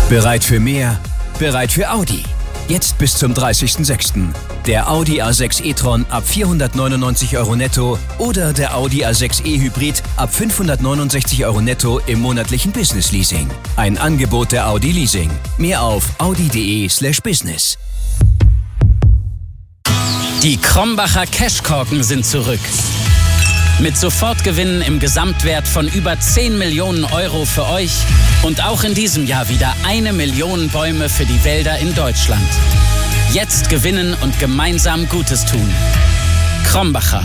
Bereit für mehr? Bereit für Audi. Jetzt bis zum 30.06. Der Audi A6 e-tron ab 499 € netto oder der Audi A6 e-Hybrid ab 569 € netto im monatlichen Business Leasing. Ein Angebot der Audi Leasing. Mehr auf audi.de/business. Die Krombacher Cashkorken sind zurück. Mit Sofortgewinnen im Gesamtwert von über 10 Millionen € für euch und auch in diesem Jahr wieder 1 Million Bäume für die Wälder in Deutschland. Jetzt gewinnen und gemeinsam Gutes tun. Krombacher.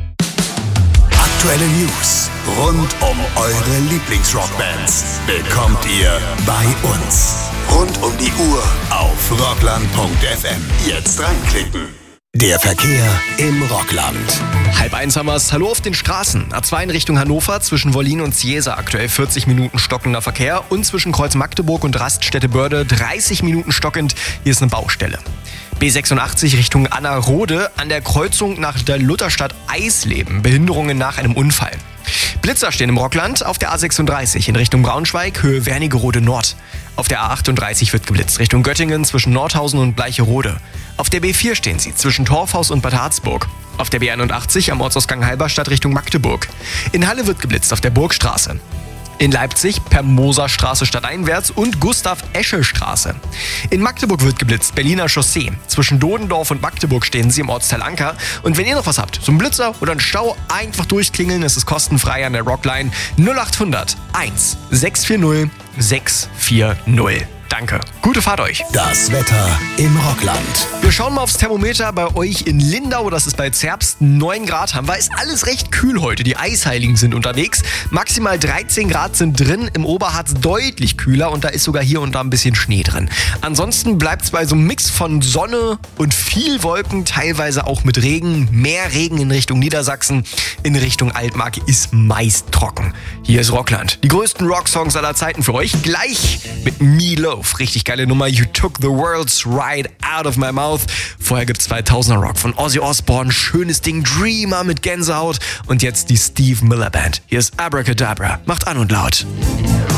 Aktuelle News rund um eure Lieblingsrockbands bekommt ihr bei uns. Rund um die Uhr auf rockland.fm. Jetzt reinklicken. Der Verkehr im Rockland. 12:30 haben wir's. Hallo auf den Straßen. A2 in Richtung Hannover, zwischen Wollin und Ciesa aktuell 40 Minuten stockender Verkehr und zwischen Kreuz Magdeburg und Raststätte Börde 30 Minuten stockend. Hier ist eine Baustelle. B86 Richtung Annerode an der Kreuzung nach der Lutherstadt Eisleben. Behinderungen nach einem Unfall. Blitzer stehen im Rockland auf der A36 in Richtung Braunschweig, Höhe Wernigerode Nord. Auf der A38 wird geblitzt Richtung Göttingen zwischen Nordhausen und Bleicherode. Auf der B4 stehen sie zwischen Torfhaus und Bad Harzburg. Auf der B81 am Ortsausgang Halberstadt Richtung Magdeburg. In Halle wird geblitzt auf der Burgstraße. In Leipzig per Moserstraße stadteinwärts und Gustav-Esche-Straße. In Magdeburg wird geblitzt, Berliner Chaussee. Zwischen Dodendorf und Magdeburg stehen sie im Ortsteil Anker. Und wenn ihr noch was habt, so einen Blitzer oder einen Stau, einfach durchklingeln. Es ist kostenfrei an der Rockline 0800 1 640 640. Danke. Gute Fahrt euch. Das Wetter im Rockland. Wir schauen mal aufs Thermometer bei euch in Lindau. Das ist bei Zerbst 9 Grad haben wir. Ist alles recht kühl heute. Die Eisheiligen sind unterwegs. Maximal 13 Grad sind drin. Im Oberharz deutlich kühler und da ist sogar hier und da ein bisschen Schnee drin. Ansonsten bleibt es bei so einem Mix von Sonne und viel Wolken, teilweise auch mit Regen. Mehr Regen in Richtung Niedersachsen. In Richtung Altmark ist meist trocken. Hier ist Rockland. Die größten Rocksongs aller Zeiten für euch. Gleich mit Milo. Richtig geile Nummer. You took the world's right out of my mouth. Vorher gibt's 2000er Rock von Ozzy Osbourne. Schönes Ding. Dreamer mit Gänsehaut. Und jetzt die Steve Miller Band. Hier ist Abracadabra. Macht an und laut.